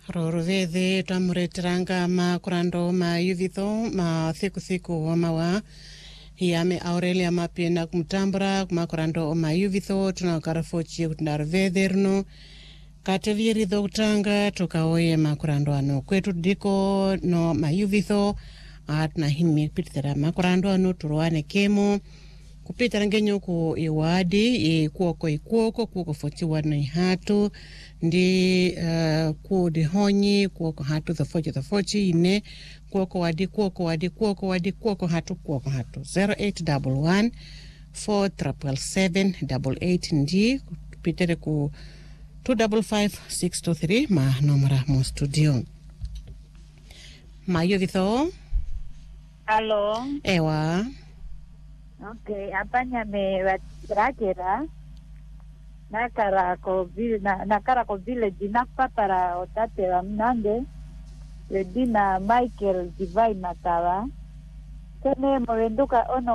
Roruvede tamuretiranga makurando ma yuvitho ma thiku wa mawa hiame Aurelia mapena kumtambura makurando ma yuvitho tunakarafochi kutindaruvederno kateviri dhotanga tukaoye makurando ano kwetu diko no ma yuvitho atna himi pitera makurando ano turuane kemo kupita ngenyo ku iwadi kuoko foti wana ihatu ndi ku honyi kuoko hatu the fochi ine kuoko wadi hatu 0811 47778 ndi kupitere ku 255623 ma nomera mo studio mayo vitho. Halo. Ewa. Okay, apanya me rakera nakara ko vile dinakpa para otate wa mnande le dina Michael Divine Matawa kene mwenduka ono